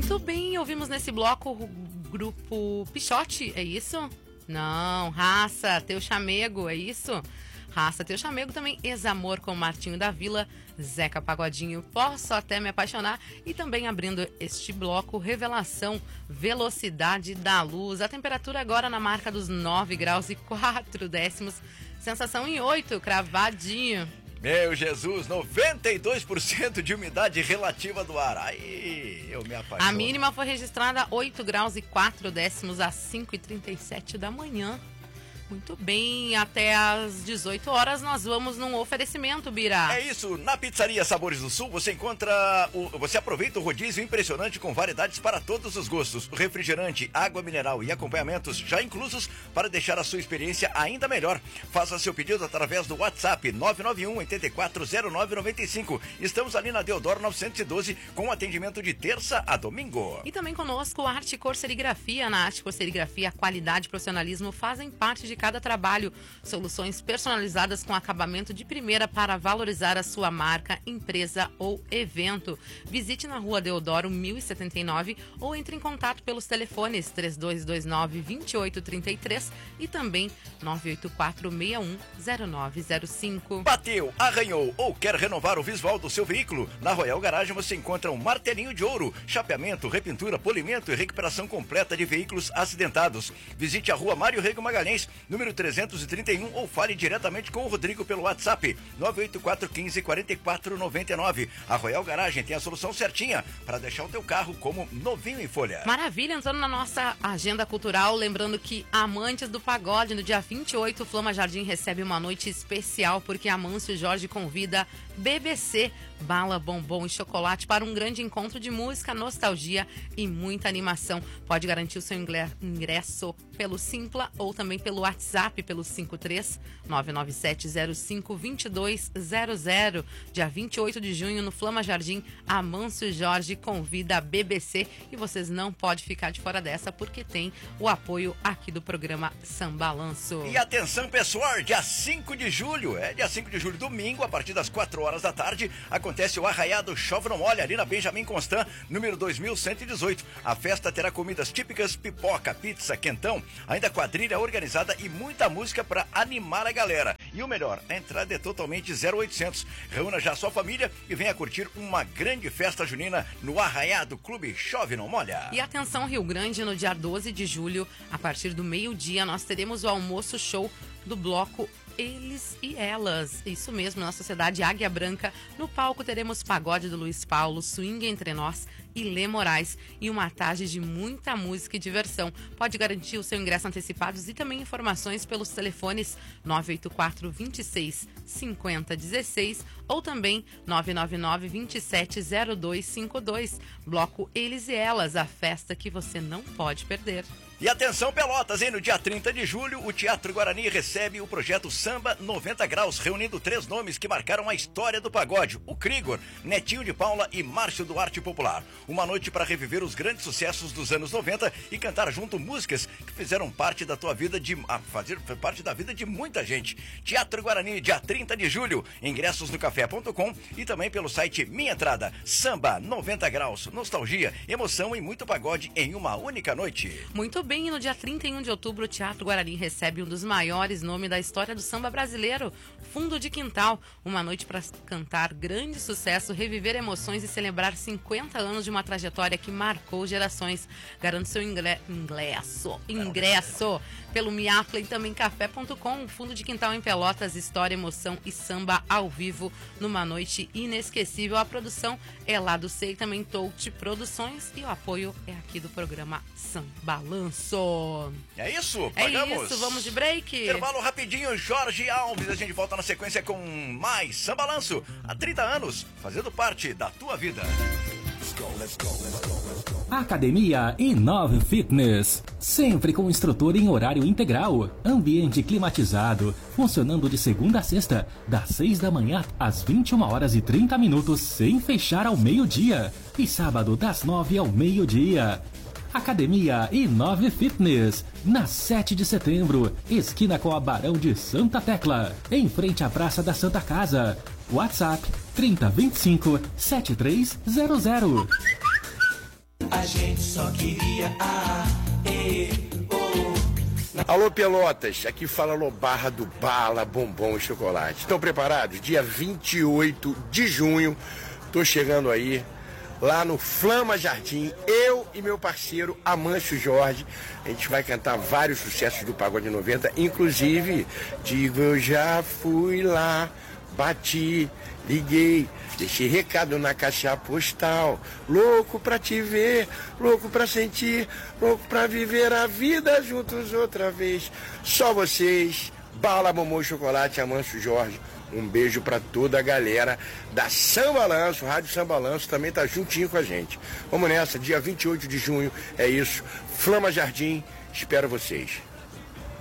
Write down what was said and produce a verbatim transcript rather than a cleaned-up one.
Muito bem, ouvimos nesse bloco o grupo Pichote, é isso? Não, Raça, Teu Chamego, é isso? Raça, Teu Chamego também, Ex-Amor com Martinho da Vila, Zeca Pagodinho, Posso Até Me Apaixonar e também abrindo este bloco, Revelação, Velocidade da Luz. A temperatura agora na marca dos nove graus e quatro décimos, sensação em oito, cravadinho. Meu Jesus, noventa e dois por cento de umidade relativa do ar. Aí eu me apaixono. A mínima foi registrada oito graus e quatro décimos às cinco e trinta e sete da manhã. Muito bem, até às dezoito horas nós vamos num oferecimento, Bira. É isso, na Pizzaria Sabores do Sul você encontra, o, você aproveita o rodízio impressionante com variedades para todos os gostos. Refrigerante, água mineral e acompanhamentos já inclusos para deixar a sua experiência ainda melhor. Faça seu pedido através do WhatsApp nove nove um, oito quatro zero nove nove cinco. Estamos ali na Deodoro novecentos e doze com atendimento de terça a domingo. E também conosco Arte Cor Serigrafia. Na Arte Cor Serigrafia, qualidade e profissionalismo fazem parte de cada trabalho. Soluções personalizadas com acabamento de primeira para valorizar a sua marca, empresa ou evento. Visite na Rua Deodoro mil e setenta e nove ou entre em contato pelos telefones três dois dois nove, dois oito três três e também nove oito quatro, seis um zero nove zero cinco. Bateu, arranhou ou quer renovar o visual do seu veículo? Na Royal Garage você encontra um martelinho de ouro, chapeamento, repintura, polimento e recuperação completa de veículos acidentados. Visite a Rua Mário Rego Magalhães, número trezentos e trinta e um, ou fale diretamente com o Rodrigo pelo WhatsApp nove oito quatro, um cinco, quatro quatro nove nove. A Royal Garagem tem a solução certinha para deixar o teu carro como novinho em folha. Maravilha, entrando na nossa agenda cultural, lembrando que amantes do pagode, no dia vinte e oito, o Flama Jardim recebe uma noite especial, porque Amâncio Jorge convida B B C, bala, bombom e chocolate para um grande encontro de música, nostalgia e muita animação. Pode garantir o seu ingresso pelo Simpla ou também pelo WhatsApp, pelo cinco três nove nove sete zero cinco dois dois zero zero. Dia vinte e oito de junho, no Flama Jardim, Amâncio Jorge convida a B B C e vocês não podem ficar de fora dessa, porque tem o apoio aqui do programa Sambalanço. E atenção pessoal, dia cinco de julho, é dia cinco de julho, domingo, a partir das quatro horas da tarde, acontece o Arraiado Chove Não Molha, ali na Benjamin Constant, número dois mil cento e dezoito. A festa terá comidas típicas, pipoca, pizza, quentão, ainda quadrilha organizada e muita música para animar a galera. E o melhor, a entrada é totalmente zero oitocentos. Reúna já sua família e venha curtir uma grande festa junina no Arraiado Clube Chove Não Molha. E atenção Rio Grande, no dia doze de julho, a partir do meio-dia, nós teremos o almoço show do bloco Eles e Elas. Isso mesmo, na Sociedade Águia Branca. No palco teremos pagode do Luiz Paulo, swing Entre Nós e Lê Moraes, e uma tarde de muita música e diversão. Pode garantir o seu ingresso antecipados e também informações pelos telefones nove oito quatro, dois seis, cinco zero um seis ou também nove nove nove, dois sete zero dois cinco dois. Bloco Eles e Elas, a festa que você não pode perder. E atenção Pelotas, hein? No dia trinta de julho, o Teatro Guarani recebe o projeto Samba noventa graus, reunindo três nomes que marcaram a história do pagode: o Krigor, Netinho de Paula e Márcio do Arte Popular. Uma noite para reviver os grandes sucessos dos anos noventa e cantar junto músicas que fizeram parte da tua vida, de a fazer parte da vida de muita gente. Teatro Guarani, dia trinta de julho, ingressos no café ponto com e também pelo site Minha Entrada. Samba noventa graus, nostalgia, emoção e muito pagode em uma única noite. Muito bem. Bem, no dia trinta e um de outubro, o Teatro Guarani recebe um dos maiores nomes da história do samba brasileiro, Fundo de Quintal. Uma noite para cantar grande sucesso, reviver emoções e celebrar cinquenta anos de uma trajetória que marcou gerações. Garante seu ingre... ingresso, ingresso pelo Miapla e também café ponto com. Fundo de Quintal em Pelotas, história, emoção e samba ao vivo numa noite inesquecível. A produção é lá do Sei, também Touch Produções, e o apoio é aqui do programa Sambalanço. É isso, pagamos. É isso, vamos de break. Intervalo rapidinho, Jorge Alves. A gente volta na sequência com mais Sambalanço. Há trinta anos, fazendo parte da tua vida. Let's go, let's go, let's go, let's go. Academia Inove Fitness, sempre com instrutor em horário integral, ambiente climatizado, funcionando de segunda a sexta, das seis da manhã às vinte e uma horas e trinta minutos, sem fechar ao meio-dia, e sábado das nove ao meio-dia. Academia Inove Fitness, na sete de setembro, esquina com a Barão de Santa Tecla, em frente à Praça da Santa Casa. WhatsApp trinta, vinte e cinco, setenta e três zero zero. A gente só queria a, e, o. Alô Pelotas, aqui fala Lobarra do Bala, Bombom e Chocolate. Estão preparados? Dia vinte e oito de junho, tô chegando aí, lá no Flama Jardim, eu e meu parceiro Amâncio Jorge. A gente vai cantar vários sucessos do Pagode noventa, inclusive, digo eu já fui lá, bati, liguei, deixei recado na caixa postal, louco pra te ver, louco pra sentir, louco pra viver a vida juntos outra vez. Só vocês, Bala, Bombom e Chocolate, Amâncio Jorge. Um beijo pra toda a galera da Samba Lanço, Rádio Samba Lanço também tá juntinho com a gente. Vamos nessa, dia vinte e oito de junho, é isso. Flama Jardim, espero vocês.